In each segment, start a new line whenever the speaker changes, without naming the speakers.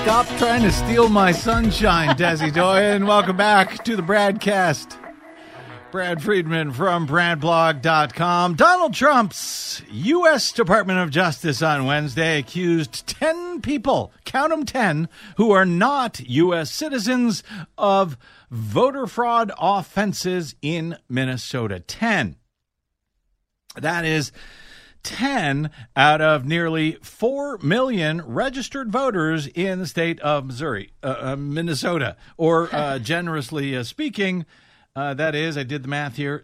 Stop trying to steal my sunshine, Desi Doyen. Welcome back to the Bradcast. Brad Friedman from BradBlog.com. Donald Trump's U.S. Department of Justice on Wednesday accused 10 people, count them 10, who are not U.S. citizens of voter fraud offenses in Minnesota. 10. That is 10 out of nearly 4 million registered voters in the state of Minnesota, or generously speaking, that is, I did the math here,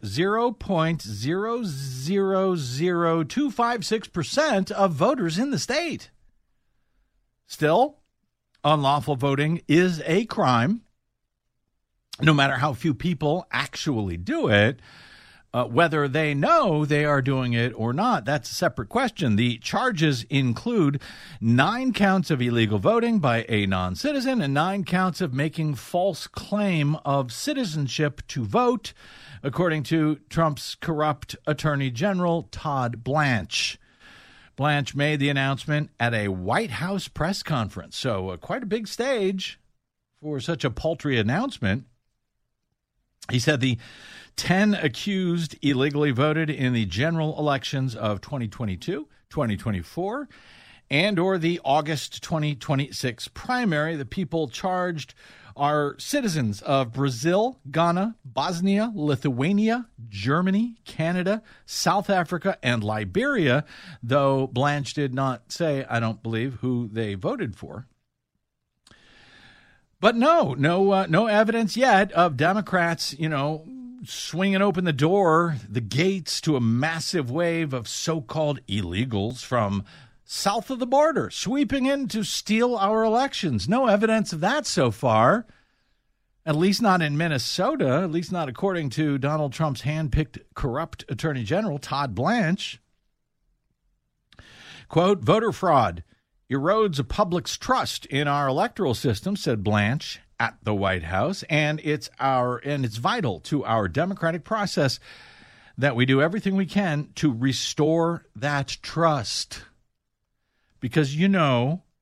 0.000256% of voters in the state. Still, unlawful voting is a crime, no matter how few people actually do it. Whether they know they are doing it or not, that's a separate question. The charges include 9 counts of illegal voting by a non-citizen and 9 counts of making false claim of citizenship to vote, according to Trump's corrupt Attorney General, Todd Blanche. Blanche made the announcement at a White House press conference, so quite a big stage for such a paltry announcement. He said the 10 accused illegally voted in the general elections of 2022, 2024, and or the August 2026 primary. The people charged are citizens of Brazil, Ghana, Bosnia, Lithuania, Germany, Canada, South Africa, and Liberia, though Blanche did not say, I don't believe, who they voted for. But no evidence yet of Democrats, swinging open the gates to a massive wave of so-called illegals from south of the border, sweeping in to steal our elections. No evidence of that so far, at least not in Minnesota, at least not according to Donald Trump's hand-picked corrupt Attorney General, Todd Blanche. Quote, voter fraud erodes the public's trust in our electoral system, said Blanche at the White House, and it's vital to our democratic process that we do everything we can to restore that trust. Because,